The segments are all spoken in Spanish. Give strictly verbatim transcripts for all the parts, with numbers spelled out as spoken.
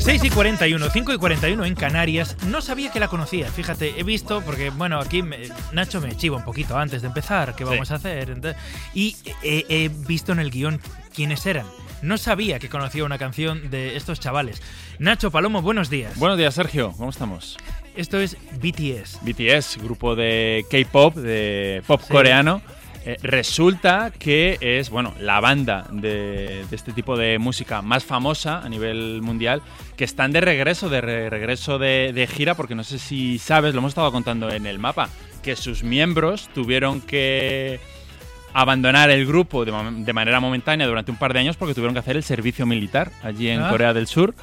seis y cuarenta y uno, cinco y cuarenta y uno en Canarias. No sabía que la conocía, fíjate, he visto, porque bueno, aquí me, Nacho me chiva un poquito antes de empezar, qué vamos sí. a hacer, entonces, y he, he visto en el guión quiénes eran. No sabía que conocía una canción de estos chavales. Nacho Palomo, buenos días. Buenos días, Sergio, ¿cómo estamos? Esto es B T S. B T S, grupo de K-pop, de pop sí. coreano. Eh, resulta que es, bueno, la banda de, de este tipo de música más famosa a nivel mundial, que están de regreso, de re- regreso de, de gira, porque no sé si sabes, lo hemos estado contando en el mapa, que sus miembros tuvieron que abandonar el grupo de, de manera momentánea durante un par de años porque tuvieron que hacer el servicio militar allí en ah. Corea del Sur.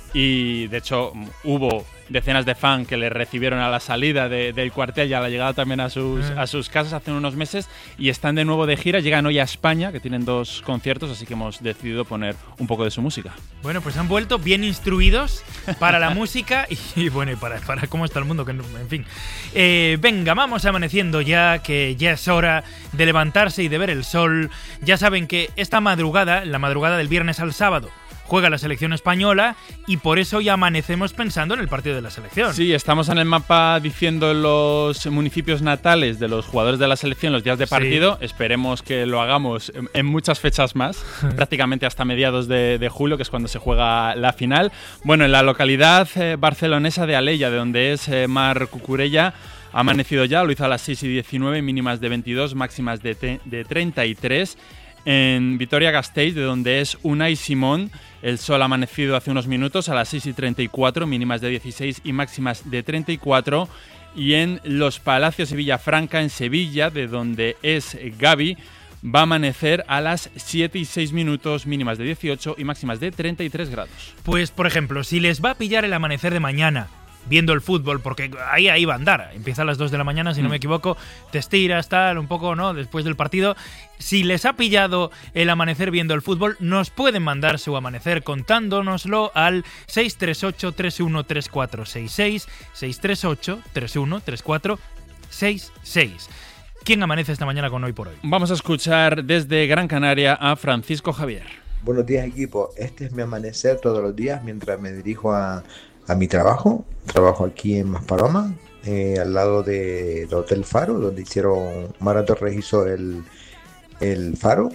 Y de hecho hubo decenas de fans que le recibieron a la salida de, del cuartel y a la llegada también a sus, a sus casas hace unos meses, y están de nuevo de gira. Llegan hoy a España, que tienen dos conciertos, así que hemos decidido poner un poco de su música. Bueno, pues han vuelto bien instruidos para la música y, y bueno, y para, para cómo está el mundo, que en fin. Eh, venga, vamos amaneciendo ya, que ya es hora de levantarse y de ver el sol. Ya saben que esta madrugada, la madrugada del viernes al sábado, juega la selección española y por eso ya amanecemos pensando en el partido de la selección. Sí, estamos en el mapa diciendo los municipios natales de los jugadores de la selección, los días de partido. Sí. Esperemos que lo hagamos en, en muchas fechas más, prácticamente hasta mediados de, de julio, que es cuando se juega la final. Bueno, en la localidad eh, barcelonesa de Alella, de donde es eh, Mar Cucurella, ha amanecido ya, lo hizo a las seis y diecinueve, mínimas de veintidós, máximas de, te, de treinta y tres. En Vitoria-Gasteiz, de donde es Unai Simón, el sol ha amanecido hace unos minutos a las seis y treinta y cuatro, mínimas de dieciséis y máximas de treinta y cuatro. Y en Los Palacios de Villafranca, en Sevilla, de donde es Gaby, va a amanecer a las siete y seis minutos, mínimas de dieciocho y máximas de treinta y tres grados. Pues, por ejemplo, si les va a pillar el amanecer de mañana viendo el fútbol, porque ahí, ahí va a andar, empieza a las dos de la mañana, si mm. no me equivoco, te estiras, tal, un poco, ¿no?, después del partido. Si les ha pillado el amanecer viendo el fútbol, nos pueden mandar su amanecer contándonoslo al seis tres ocho, tres uno tres cuatro seis seis, seis tres ocho, tres uno tres cuatro seis seis. ¿Quién amanece esta mañana con Hoy por Hoy? Vamos a escuchar desde Gran Canaria a Francisco Javier. Buenos días, equipo. Este es mi amanecer todos los días mientras me dirijo a a mi trabajo. Trabajo aquí en Maspalomas, eh, al lado de, del Hotel Faro, donde hicieron Mara Torres hizo el, el Faro,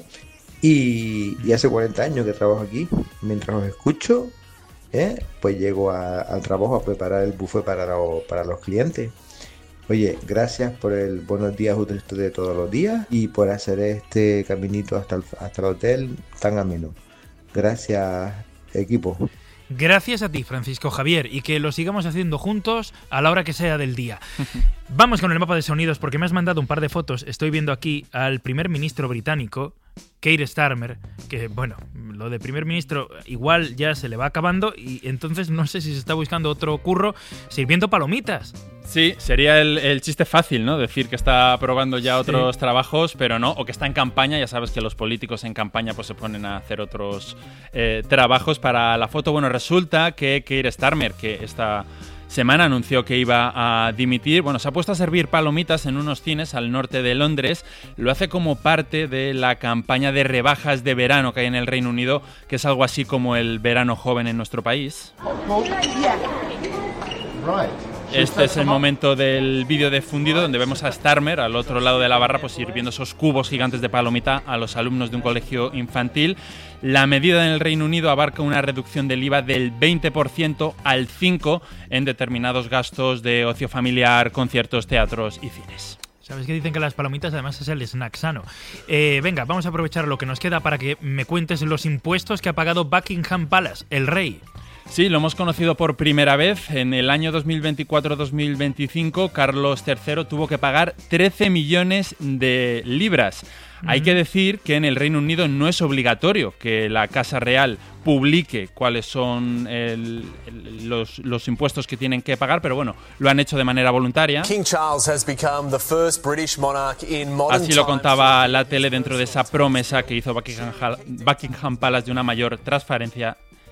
y, y hace cuarenta años que trabajo aquí. Mientras os escucho, eh, pues llego a, al trabajo a preparar el buffet para, lo, para los clientes. Oye, gracias por el buenos días de todos los días y por hacer este caminito hasta el, hasta el hotel tan ameno. Gracias, equipo. Gracias a ti, Francisco Javier, y que lo sigamos haciendo juntos a la hora que sea del día. Vamos con el mapa de sonidos, porque me has mandado un par de fotos. Estoy viendo aquí al primer ministro británico, Keir Starmer, que, bueno, lo de primer ministro igual ya se le va acabando y entonces no sé si se está buscando otro curro sirviendo palomitas. Sí, sería el, el chiste fácil, ¿no? Decir que está probando ya otros sí. trabajos, pero no, o que está en campaña. Ya sabes que los políticos en campaña pues se ponen a hacer otros eh, trabajos para la foto. Bueno, resulta que Keir Starmer, que esta semana anunció que iba a dimitir, bueno, se ha puesto a servir palomitas en unos cines al norte de Londres. Lo hace como parte de la campaña de rebajas de verano que hay en el Reino Unido, que es algo así como el verano joven en nuestro país. Este es el momento del vídeo difundido donde vemos a Starmer al otro lado de la barra pues sirviendo esos cubos gigantes de palomita a los alumnos de un colegio infantil. La medida en el Reino Unido abarca una reducción del I V A del veinte por ciento al cinco por ciento en determinados gastos de ocio familiar, conciertos, teatros y cines. Sabes que dicen que las palomitas además es el snack sano. Eh, venga, vamos a aprovechar lo que nos queda para que me cuentes los impuestos que ha pagado Buckingham Palace, el rey. Sí, lo hemos conocido por primera vez. En el año dos mil veinticuatro dos mil veinticinco, Carlos tercero tuvo que pagar trece millones de libras. Mm. Hay que decir que en el Reino Unido no es obligatorio que la Casa Real publique cuáles son el, el, los, los impuestos que tienen que pagar, pero bueno, lo han hecho de manera voluntaria. King Charles has become the first British monarch in modern Así lo contaba la tele dentro de esa promesa que hizo Buckingham, Buckingham Palace de una mayor transparencia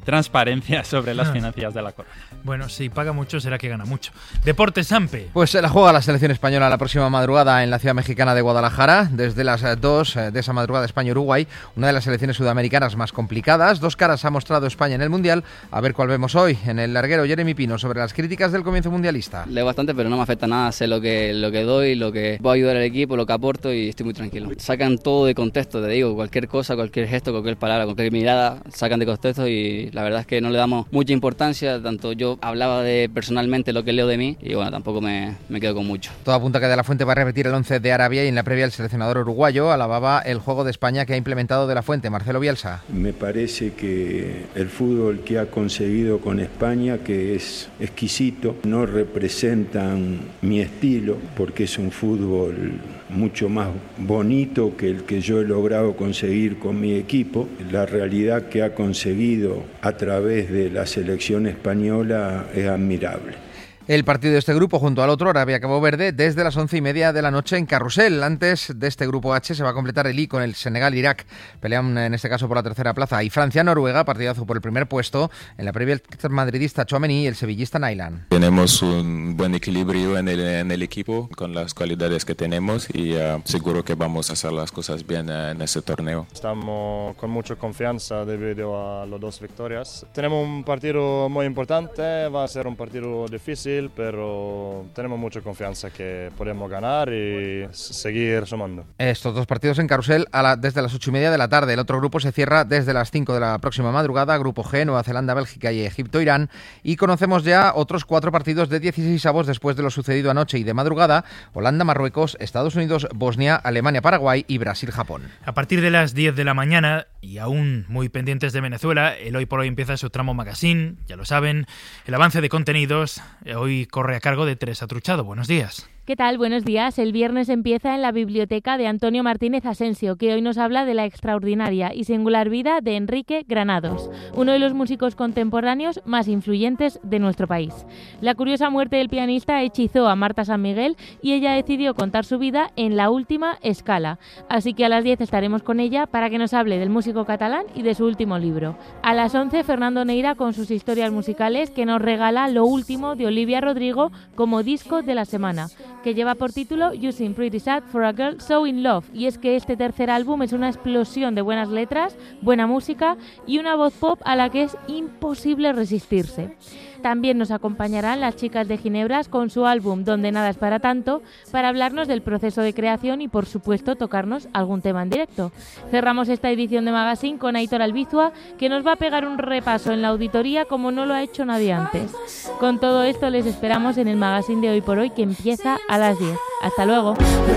transparencia sobre las finanzas de la corona. Bueno, si paga mucho será que gana mucho. Deportes, Sampe. Pues se la juega la selección española la próxima madrugada en la ciudad mexicana de Guadalajara. Desde las dos de esa madrugada España-Uruguay, una de las selecciones sudamericanas más complicadas. Dos caras ha mostrado España en el Mundial. A ver cuál vemos hoy. En el larguero, Jeremy Pino, sobre las críticas del comienzo mundialista. Leo bastante, pero no me afecta nada. Sé lo que, lo que doy, lo que voy a ayudar al equipo, lo que aporto y estoy muy tranquilo. Sacan todo de contexto, te digo. Cualquier cosa, cualquier gesto, cualquier palabra, cualquier mirada, sacan de contexto y la verdad es que no le damos mucha importancia. Tanto yo hablaba de personalmente lo que leo de mí y bueno, tampoco me, me quedo con mucho. Todo apunta que De La Fuente va a repetir el once de Arabia y en la previa el seleccionador uruguayo alababa el juego de España que ha implementado De La Fuente. Marcelo Bielsa. Me parece que el fútbol que ha conseguido con España, que es exquisito, no representan mi estilo porque es un fútbol mucho más bonito que el que yo he logrado conseguir con mi equipo. La realidad que ha conseguido a través de la selección española es admirable. El partido de este grupo junto al otro, Arabia-Cabo Verde, desde las once y media de la noche en Carrusel. Antes de este grupo H se va a completar el I con el Senegal-Irak. Pelean en este caso por la tercera plaza. Y Francia-Noruega, partidazo por el primer puesto. En la previa el madridista Tchouaméni y el sevillista Nailán. Tenemos un buen equilibrio en el, en el equipo con las cualidades que tenemos y uh, seguro que vamos a hacer las cosas bien uh, en ese torneo. Estamos con mucha confianza debido a las dos victorias. Tenemos un partido muy importante, va a ser un partido difícil, pero tenemos mucha confianza que podemos ganar y seguir sumando. Estos dos partidos en Carrusel a la, desde las ocho y media de la tarde. El otro grupo se cierra desde las cinco de la próxima madrugada. Grupo G, Nueva Zelanda, Bélgica y Egipto-Irán. Y conocemos ya otros cuatro partidos de dieciséis avos después de lo sucedido anoche y de madrugada. Holanda, Marruecos, Estados Unidos, Bosnia, Alemania, Paraguay y Brasil-Japón. A partir de las diez de la mañana y aún muy pendientes de Venezuela, el Hoy por Hoy empieza su tramo magazine, ya lo saben, el avance de contenidos. Hoy corre a cargo de Teresa Truchado. Buenos días. ¿Qué tal? Buenos días. El viernes empieza en la biblioteca de Antonio Martínez Asensio, que hoy nos habla de la extraordinaria y singular vida de Enrique Granados, uno de los músicos contemporáneos más influyentes de nuestro país. La curiosa muerte del pianista hechizó a Marta San Miguel y ella decidió contar su vida en La Última Escala. Así que a las diez estaremos con ella para que nos hable del músico catalán y de su último libro. A las once, Fernando Neira con sus historias musicales, que nos regala lo último de Olivia Rodrigo como disco de la semana, que lleva por título You Seem Pretty Sad for a Girl So In Love. Y es que este tercer álbum es una explosión de buenas letras, buena música y una voz pop a la que es imposible resistirse. También nos acompañarán las chicas de Ginebras con su álbum Donde Nada es para tanto, para hablarnos del proceso de creación y por supuesto tocarnos algún tema en directo. Cerramos esta edición de Magazine con Aitor Albizua, que nos va a pegar un repaso en la auditoría como no lo ha hecho nadie antes. Con todo esto les esperamos en el Magazine de Hoy por Hoy, que empieza a las diez. Hasta luego.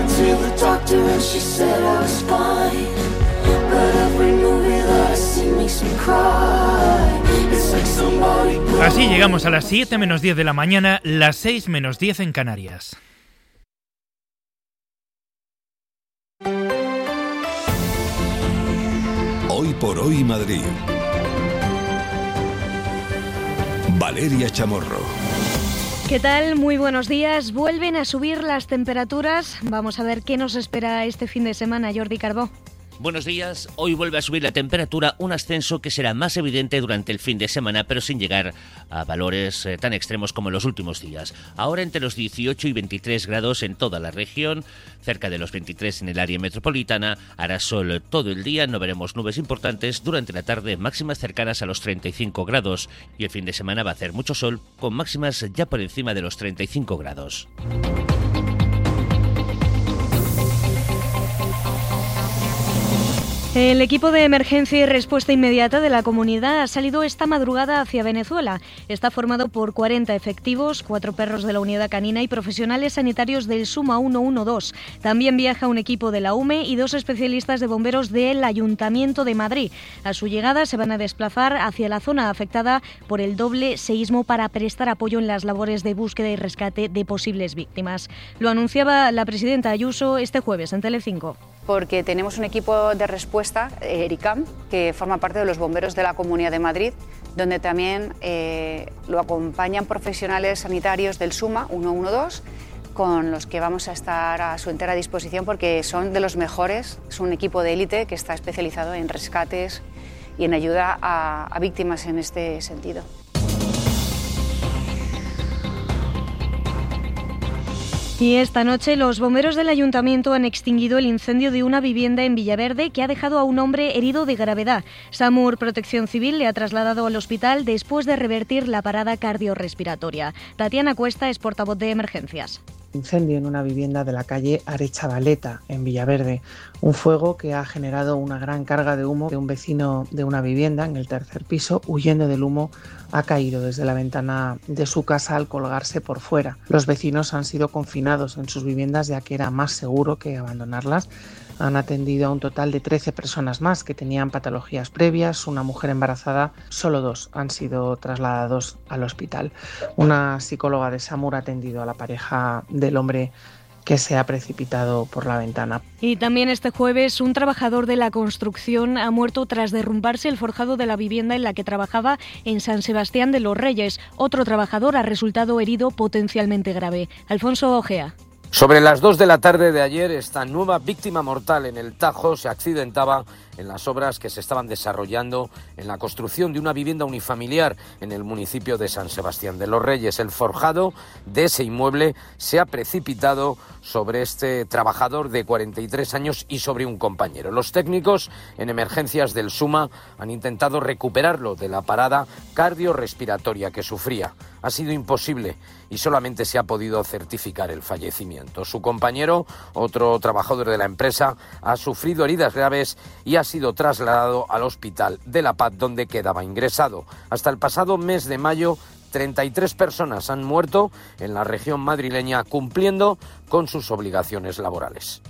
Así llegamos a las siete menos diez de la mañana, las seis menos diez en Canarias. Hoy por Hoy Madrid. Valeria Chamorro. ¿Qué tal? Muy buenos días. Vuelven a subir las temperaturas. Vamos a ver qué nos espera este fin de semana, Jordi Carbó. Buenos días. Hoy vuelve a subir la temperatura, un ascenso que será más evidente durante el fin de semana, pero sin llegar a valores eh, tan extremos como en los últimos días. Ahora entre los dieciocho y veintitrés grados en toda la región, cerca de los veintitrés en el área metropolitana. Hará sol todo el día, no veremos nubes importantes. Durante la tarde, máximas cercanas a los treinta y cinco grados. Y el fin de semana va a hacer mucho sol, con máximas ya por encima de los treinta y cinco grados. El equipo de emergencia y respuesta inmediata de la comunidad ha salido esta madrugada hacia Venezuela. Está formado por cuarenta efectivos, cuatro perros de la unidad canina y profesionales sanitarios del SUMA ciento doce. También viaja un equipo de la U M E y dos especialistas de bomberos del Ayuntamiento de Madrid. A su llegada se van a desplazar hacia la zona afectada por el doble seísmo para prestar apoyo en las labores de búsqueda y rescate de posibles víctimas. Lo anunciaba la presidenta Ayuso este jueves en Telecinco. Porque tenemos un equipo de respuesta, ERICAM, que forma parte de los bomberos de la Comunidad de Madrid, donde también eh, lo acompañan profesionales sanitarios del SUMA ciento doce, con los que vamos a estar a su entera disposición porque son de los mejores. Es un equipo de élite que está especializado en rescates y en ayuda a, a víctimas en este sentido. Y esta noche los bomberos del ayuntamiento han extinguido el incendio de una vivienda en Villaverde que ha dejado a un hombre herido de gravedad. SAMUR Protección Civil le ha trasladado al hospital después de revertir la parada cardiorrespiratoria. Tatiana Cuesta es portavoz de emergencias. Incendio en una vivienda de la calle Arechavaleta, en Villaverde. Un fuego que ha generado una gran carga de humo de un vecino de una vivienda en el tercer piso, huyendo del humo, ha caído desde la ventana de su casa al colgarse por fuera. Los vecinos han sido confinados en sus viviendas ya que era más seguro que abandonarlas. Han atendido a un total de trece personas más que tenían patologías previas, una mujer embarazada, solo dos han sido trasladados al hospital. Una psicóloga de SAMUR ha atendido a la pareja del hombre que se ha precipitado por la ventana. Y también este jueves un trabajador de la construcción ha muerto tras derrumbarse el forjado de la vivienda en la que trabajaba en San Sebastián de los Reyes. Otro trabajador ha resultado herido potencialmente grave. Alfonso Ojea. Sobre las dos de la tarde de ayer, esta nueva víctima mortal en el Tajo se accidentaba en las obras que se estaban desarrollando en la construcción de una vivienda unifamiliar en el municipio de San Sebastián de los Reyes. El forjado de ese inmueble se ha precipitado sobre este trabajador de cuarenta y tres años y sobre un compañero. Los técnicos en emergencias del SUMA han intentado recuperarlo de la parada cardiorrespiratoria que sufría. Ha sido imposible y solamente se ha podido certificar el fallecimiento. Su compañero, otro trabajador de la empresa, ha sufrido heridas graves y ha sido trasladado al Hospital de La Paz, donde quedaba ingresado. Hasta el pasado mes de mayo, treinta y tres personas han muerto en la región madrileña cumpliendo con sus obligaciones laborales.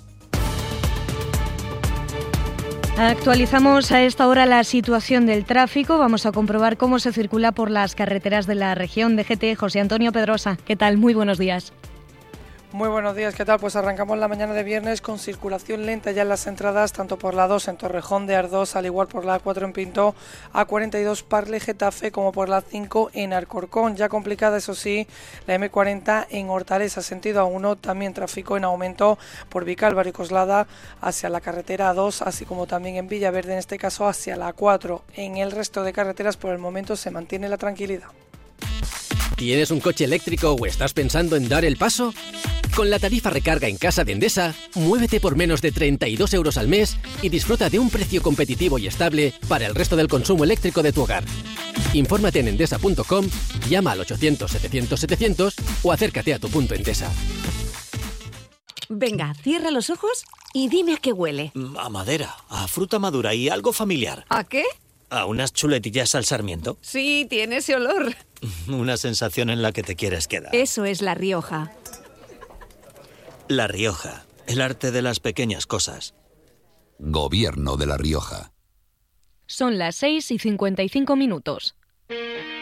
Actualizamos a esta hora la situación del tráfico. Vamos a comprobar cómo se circula por las carreteras de la región de G T. José Antonio Pedrosa, ¿qué tal? Muy buenos días. Muy buenos días, ¿qué tal? Pues arrancamos la mañana de viernes con circulación lenta ya en las entradas, tanto por la dos en Torrejón de Ardoz, al igual por la A cuatro en Pinto, A cuarenta y dos Parle Getafe, como por la cinco en Alcorcón. Ya complicada, eso sí, la M cuarenta en Hortaleza, sentido A uno, también tráfico en aumento por Vicálvaro y Coslada hacia la carretera A dos, así como también en Villaverde, en este caso hacia la A cuatro. En el resto de carreteras por el momento se mantiene la tranquilidad. ¿Tienes un coche eléctrico o estás pensando en dar el paso? Con la tarifa recarga en casa de Endesa, muévete por menos de treinta y dos euros al mes y disfruta de un precio competitivo y estable para el resto del consumo eléctrico de tu hogar. Infórmate en endesa punto com, llama al ochocientos setecientos setecientos o acércate a tu punto Endesa. Venga, cierra los ojos y dime a qué huele. A madera, a fruta madura y algo familiar. ¿A qué? A unas chuletillas al sarmiento. Sí, tiene ese olor. Una sensación en la que te quieres quedar. Eso es La Rioja. La Rioja, el arte de las pequeñas cosas. Gobierno de La Rioja. Son las seis y cincuenta y cinco minutos.